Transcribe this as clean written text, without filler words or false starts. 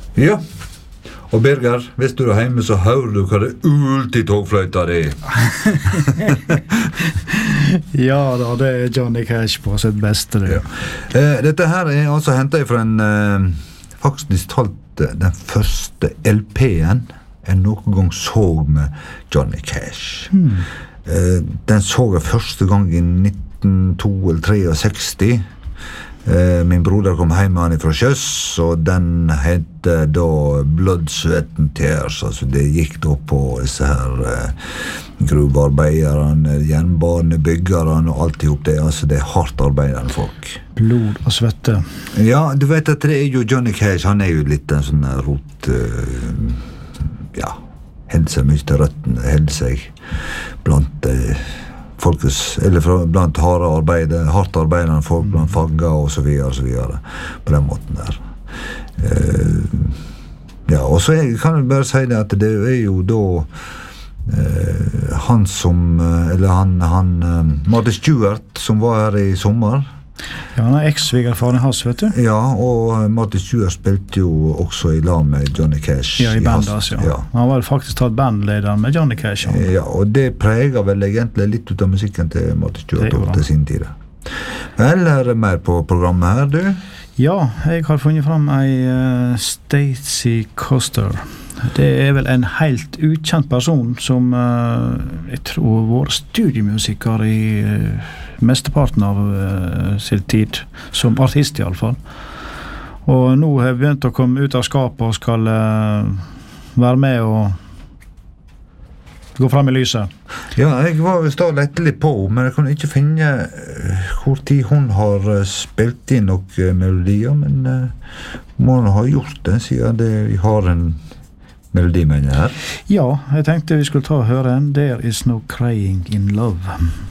Ja, og Birger, hvis du hjemme så hører du hva det ultitogfløyta det Ja da, det Johnny Cash på sitt beste det. Ja. Dette her altså hentet fra en faktisk talt den første LP-en jeg noen gang så med Johnny Cash. Den så jeg første gang i 1962. Min broder kom hjem med han fra sjøs, og den hette da Blood, Sweat and Tears. Altså det gikk da på disse her gruvearbeiderne, jernbanebyggerne og alt ihop det. Altså det hardt arbeidende folk. Blod og svette. Ja, du vet at det jo Johnny Cash, han jo litt en sånn rot, ja, held seg mye til røtten, held seg blant folkes, eller blant hardt arbeidende folk, blant fagger og så videre, på den måten der. Ja, og så kan jeg bare si det at det jo da han som, eller han Martin Stewart, som var her i sommer. Ja, han eks-svigerfaren i hans, vet du? Ja, og Martin Stewart spilte jo også i lag med Johnny Cash. Ja, i bandet, ja. Han var faktisk tatt bandlederen med Johnny Cash. Ja, og det preger vel egentlig litt ut av musikken til Martin Stewart til sin tid. Vel, det mer på programmet her, du? Ja, jeg har funnet fram ei Stacey Koster. Det vel en helt ukjent person som jeg tror var studiemusiker i mesteparten av sin tid, som artist i alle fall. Og nå har jeg begynt å komme ut av skapet og skal være med og gå frem i lyset. Ja, jeg var jo stå lett litt på, men jeg kunne ikke finne hvor tid hun har spilt inn noen melodier, men må ha gjort det, siden vi har en melodi med henne her. Ja, jeg tenkte vi skulle ta og høre en There Is No Crying in Love.